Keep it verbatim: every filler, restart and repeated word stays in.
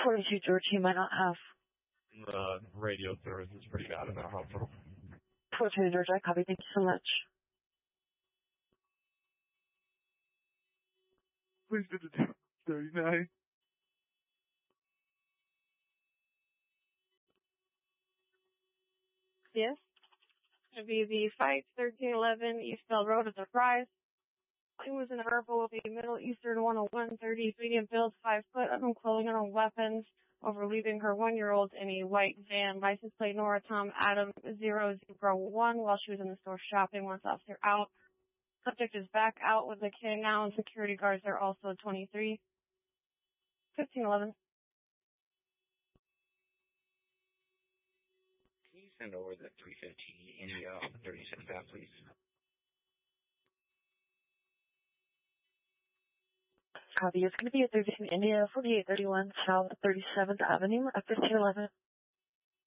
forty-two George, you might not have. The radio service is pretty bad in that hospital. forty-two George, I copy. Thank you so much. Please visit thirty-nine. Yes. It'll be the fight thirteen eleven Eastbell Road at the Rise. It was in Herbal, the Middle Eastern one oh one thirty, medium build, five foot, unknown clothing, unknown weapons, over leaving her one-year-old in a white van. License plate Nora Tom Adam zero zero one while she was in the store shopping. Once officer out. Subject is back out with the kid now, and security guards are also twenty-three. fifteen eleven. Can you send over the three fifteen India thirty-six app, please? Copy. It's going to be at thirteen India, forty-eight thirty-one South thirty-seventh Avenue at fifteen eleven.